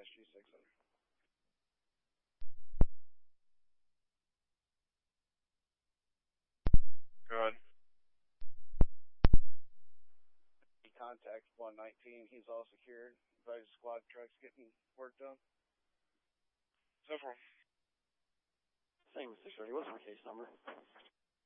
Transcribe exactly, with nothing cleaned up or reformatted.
S G six hundred. Go ahead. Contact one nineteen. He's all secured. Advise squad trucks getting work done. So far. Same six thirty. What's my case number?